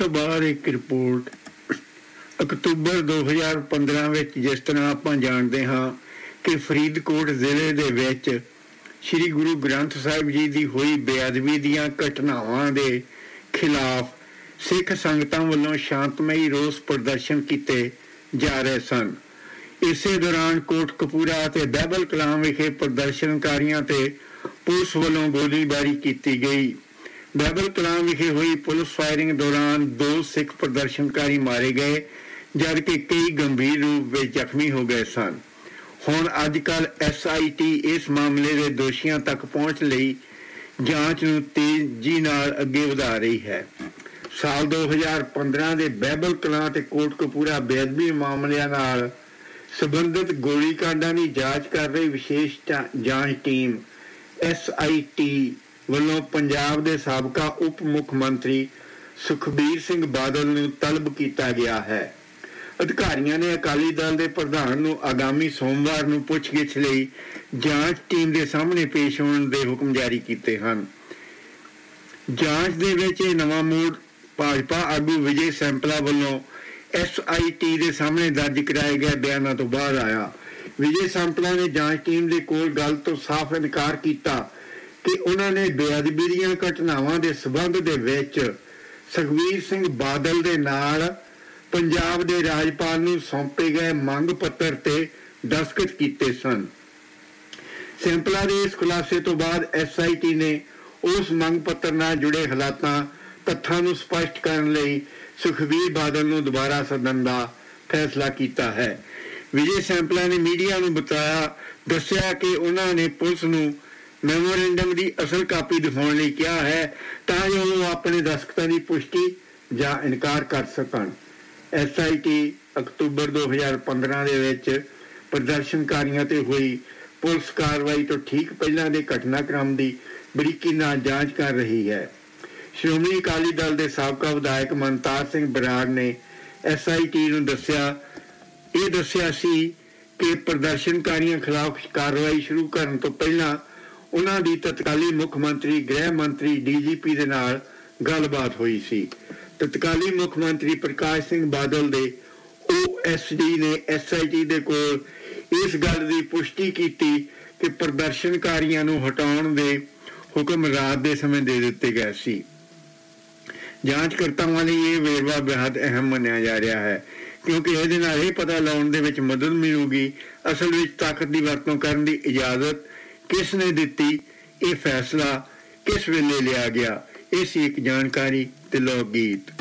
ਤੋਂ ਬਾਅਦ ਇੱਕ ਰਿਪੋਰਟ ਅਕਤੂਬਰ 2015 ਵਿੱਚ ਜਿਸ ਤਰ੍ਹਾਂ ਆਪਾਂ ਜਾਣਦੇ ਹਾਂ ਕਿ ਫਰੀਦਕੋਟ ਜ਼ਿਲ੍ਹੇ ਦੇ ਵਿੱਚ ਸ੍ਰੀ ਗੁਰੂ ਗ੍ਰੰਥ ਸਾਹਿਬ ਜੀ ਦੀ ਹੋਈ ਬੇਅਦਬੀ ਦੀਆਂ ਘਟਨਾਵਾਂ ਦੇ ਖਿਲਾਫ ਸਿੱਖ ਸੰਗਤਾਂ ਵੱਲੋਂ ਸ਼ਾਂਤਮਈ ਰੋਸ ਪ੍ਰਦਰਸ਼ਨ ਕੀਤੇ ਜਾ ਰਹੇ ਸਨ। ਇਸੇ ਦੌਰਾਨ ਕੋਟਕਪੂਰਾ ਅਤੇ ਬਹਿਬਲ ਕਲਾਂ ਵਿਖੇ ਪ੍ਰਦਰਸ਼ਨਕਾਰੀਆਂ ਤੇ ਪੁਲਿਸ ਵੱਲੋਂ ਗੋਲੀਬਾਰੀ ਕੀਤੀ ਗਈ। ਬਹਿਬਲ ਕਲਾਂ ਵਿਖੇ ਹੋਈ ਪੁਲਿਸ ਫਾਇਰਿੰਗ ਦੌਰਾਨ 2 ਸਿੱਖ ਪ੍ਰਦਰਸ਼ਨਕਾਰੀ ਮਾਰੇ ਗਏ, ਜਦਕਿ ਕਈ ਗੰਭੀਰ ਰੂਪ ਵਿੱਚ ਜ਼ਖਮੀ ਹੋ ਗਏ ਸਨ। ਹੁਣ ਅੱਜ ਕੱਲ੍ਹ SIT ਇਸ ਮਾਮਲੇ ਦੇ ਦੋਸ਼ੀਆਂ ਤੱਕ ਪਹੁੰਚ ਲਈ ਜਾਂਚ ਨੂੰ ਤੇਜ਼ੀ ਨਾਲ ਅੱਗੇ ਵਧਾ ਰਹੀ ਹੈ। ਸਾਲ 2015 ਦੇ ਬਹਿਬਲ ਕਲਾਂ ਅਤੇ ਕੋਟਕਪੂਰਾ ਬੇਅਦਬੀ ਮਾਮਲਿਆਂ ਨਾਲ ਸੰਬੰਧਿਤ ਗੋਲੀਕਾਂਡਾਂ ਦੀ ਜਾਂਚ ਕਰ ਰਹੀ ਵਿਸ਼ੇਸ਼ ਜਾਂਚ ਟੀਮ SIT ਵੱਲੋਂ ਪੰਜਾਬ ਦੇ ਸਾਬਕਾ ਉਪ ਮੁੱਖ ਮੰਤਰੀ ਸੁਖਬੀਰ ਸਿੰਘ ਬਾਦਲ ਨੂੰ ਤਲਬ ਕੀਤਾ ਗਿਆ ਹੈ। ਅਧਿਕਾਰੀਆਂ ਨੇ ਅਕਾਲੀ ਦਲ ਦੇ ਪ੍ਰਧਾਨ ਨੂੰ ਆਗਾਮੀ ਸੋਮਵਾਰ ਨੂੰ ਪੁੱਛਗਿੱਛ ਲਈ ਜਾਂਚ ਟੀਮ ਦੇ ਸਾਹਮਣੇ ਪੇਸ਼ ਹੋਣ ਦੇ ਹੁਕਮ ਜਾਰੀ ਕੀਤੇ ਹਨ। ਜਾਂਚ ਦੇ ਵਿੱਚ ਇਹ ਨਵਾਂ ਮੋੜ ਭਾਜਪਾ ਆਗੂ ਵਿਜੇ ਸੈਂਪਲਾ ਵੱਲੋਂ SIT ਦੇ ਸਾਹਮਣੇ ਦਰਜ ਕਰਾਏ ਗਏ ਬਿਆਨਾਂ ਤੋਂ ਬਾਅਦ ਆਇਆ। ਵਿਜੇ ਸੈਂਪਲਾ ਨੇ ਜਾਂਚ ਟੀਮ ਦੇ ਕੋਲ ਗੱਲ ਤੋਂ ਸਾਫ਼ ਇਨਕਾਰ ਕੀਤਾ ਕਿ ਉਹਨਾਂ ਨੇ ਬੇਅਦਬੀ ਦੀਆਂ ਘਟਨਾਵਾਂ ਦੇ ਸਬੰਧ ਦੇ ਵਿੱਚ ਸੁਖਬੀਰ ਸਿੰਘ ਬਾਦਲ ਦੇ ਨਾਲ ਪੰਜਾਬ ਦੇ ਰਾਜਪਾਲ ਨੂੰ ਸੌਂਪੇ ਗਏ ਮੰਗ ਪੱਤਰ ਤੇ ਦਸਤਖਤ ਕੀਤੇ ਸਨ। ਸੈਂਪਲਾ ਦੇ ਇਸ ਖੁਲਾਸੇ ਤੋਂ ਬਾਅਦ SIT ਨੇ ਉਸ ਮੰਗ ਪੱਤਰ ਨਾਲ ਜੁੜੇ ਹਾਲਾਤਾਂ ਤੱਥਾਂ ਨੂੰ ਸਪਸ਼ਟ ਕਰਨ ਲਈ ਸੁਖਬੀਰ ਬਾਦਲ ਨੂੰ ਦੁਬਾਰਾ ਸੱਦਣ ਦਾ ਫੈਸਲਾ ਕੀਤਾ ਹੈ। ਵਿਜੇ ਸੈਂਪਲਾ ਨੇ ਮੀਡੀਆ ਨੂੰ ਦੱਸਿਆ ਕਿ ਉਹਨਾਂ ਨੇ ਪੁਲਿਸ ਨੂੰ ਮੈਮੋਰੈਂਡਮ ਦੀ ਅਸਲ ਕਾਪੀ ਦਿਖਾਉਣ ਲਈ ਕਿਹਾ ਹੈ ਤਾਂ ਜੋ ਉਹ ਆਪਣੇ ਦਸਤਖਤਾਂ ਦੀ ਪੁਸ਼ਟੀ ਜਾਂ ਇਨਕਾਰ ਕਰ ਸਕਣ। SIT ਅਕਤੂਬਰ 2015 ਦੇ ਵਿੱਚ ਪ੍ਰਦਰਸ਼ਨਕਾਰੀਆਂ ਤੇ ਹੋਈ ਪੁਲਿਸ ਕਾਰਵਾਈ ਤੋਂ ਠੀਕ ਪਹਿਲਾਂ ਦੇ ਘਟਨਾਕ੍ਰਮ ਦੀ ਬਰੀਕੀ ਨਾਲ ਜਾਂਚ ਕਰ ਰਹੀ ਹੈ। ਸ਼੍ਰੋਮਣੀ ਅਕਾਲੀ ਦਲ ਦੇ ਸਾਬਕਾ ਵਿਧਾਇਕ ਮਨਤਾਰ ਸਿੰਘ ਬਰਾੜ ਨੇ SIT ਨੂੰ ਦੱਸਿਆ ਸੀ ਕਿ ਪ੍ਰਦਰਸ਼ਨਕਾਰੀਆਂ ਖਿਲਾਫ ਕਾਰਵਾਈ ਸ਼ੁਰੂ ਕਰਨ ਤੋਂ ਪਹਿਲਾਂ ਉਹਨਾਂ ਦੀ ਤਤਕਾਲੀ ਮੁੱਖ ਮੰਤਰੀ, ਗ੍ਰਹਿ ਮੰਤਰੀ, DGP ਦੇ ਨਾਲ ਗੱਲਬਾਤ ਹੋਈ ਸੀ। ਤਤਕਾਲੀ ਮੁੱਖ ਮੰਤਰੀ ਪ੍ਰਕਾਸ਼ ਸਿੰਘ ਬਾਦਲ ਦੇ OSD ਨੇ SIT ਦੇ ਕੋਲ ਇਸ ਗੱਲ ਦੀ ਪੁਸ਼ਟੀ ਕੀਤੀ ਕਿ ਪ੍ਰਦਰਸ਼ਨਕਾਰੀਆਂ ਨੂੰ ਹਟਾਉਣ ਦੇ ਹੁਕਮ ਰਾਤ ਦੇ ਸਮੇਂ ਦੇ ਦਿੱਤੇ ਗਏ ਸੀ। ਜਾਂਚਕਰਤਾਵਾਂ ਲਈ ਇਹ ਵੇਰਵਾ ਬੇਹੱਦ ਅਹਿਮ ਮੰਨਿਆ ਜਾ ਰਿਹਾ ਹੈ ਕਿਉਂਕਿ ਇਹਦੇ ਨਾਲ ਇਹ ਪਤਾ ਲਾਉਣ ਦੇ ਵਿੱਚ ਮਦਦ ਮਿਲੂਗੀ ਅਸਲ ਵਿੱਚ ਤਾਕਤ ਦੀ ਵਰਤੋਂ ਕਰਨ ਦੀ ਇਜਾਜ਼ਤ ਕਿਸ ਨੇ ਦਿੱਤੀ, ਇਹ ਫੈਸਲਾ ਕਿਸ ਵੇਲੇ ਲਿਆ ਗਿਆ। ਇਹ ਸੀ ਇੱਕ ਜਾਣਕਾਰੀ ਤੇ ਲੋਕ ਗੀਤ।